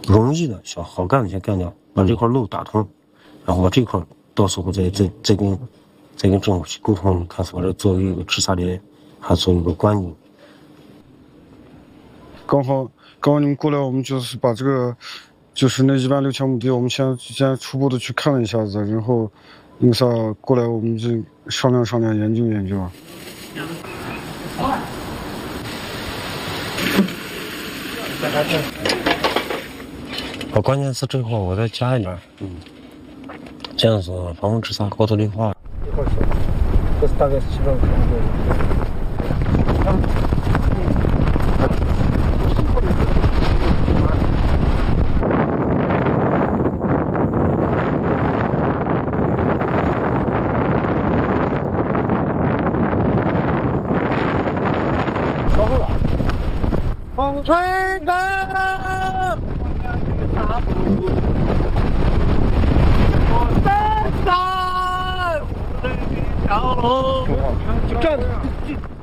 容易的想好干的先干掉，把这块漏打通，然后把这块到时候再跟政府去沟通，看是把这作为一个直辖联，还作为一个官营。 刚好你们过来，我们就是把这个就是那16000亩地，我们先初步的去看了一下子，然后那啥过来，我们就商量研究研究啊。 关键是这块我再加一点，这样子防风直辖高度绿化。 一块钱，这是大概是700块风吹干，我登山，我的小龙，就站着。